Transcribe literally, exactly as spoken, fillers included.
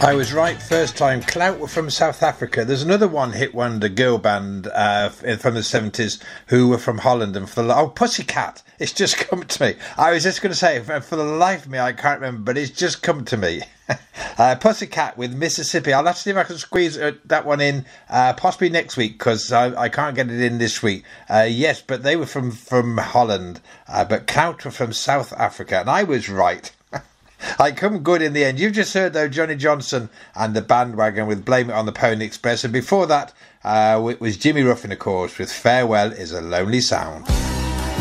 I was right first time. Clout were from South Africa. There's another one-hit wonder girl band uh, from the seventies who were from Holland. And for the oh, Pussycat, it's just come to me. I was just going to say, for, for the life of me, I can't remember, but it's just come to me. uh, Pussycat with Mississippi. I'll have to see if I can squeeze uh, that one in, uh, possibly next week, because I, I can't get it in this week. Uh, yes, but they were from from Holland, uh, but Clout were from South Africa, and I was right. I come good in the end. You've just heard, though, Johnny Johnson and the Bandwagon with Blame It on the Pony Express. And before that, uh, it was Jimmy Ruffin, of course, with Farewell is a Lonely Sound.